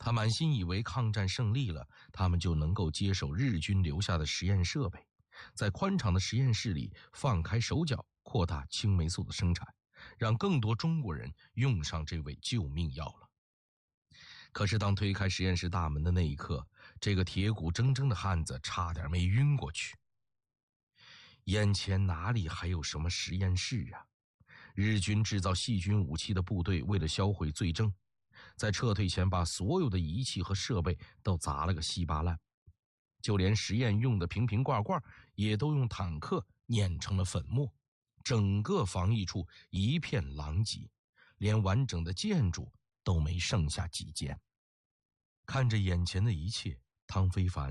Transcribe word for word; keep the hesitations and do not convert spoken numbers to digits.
他满心以为抗战胜利了，他们就能够接手日军留下的实验设备，在宽敞的实验室里放开手脚，扩大青霉素的生产，让更多中国人用上这味救命药了。可是当推开实验室大门的那一刻，这个铁骨铮铮的汉子差点没晕过去。眼前哪里还有什么实验室啊？日军制造细菌武器的部队为了销毁罪证，在撤退前把所有的仪器和设备都砸了个稀巴烂，就连实验用的瓶瓶罐罐也都用坦克碾成了粉末，整个防疫处一片狼藉，连完整的建筑都没剩下几间。看着眼前的一切，汤非凡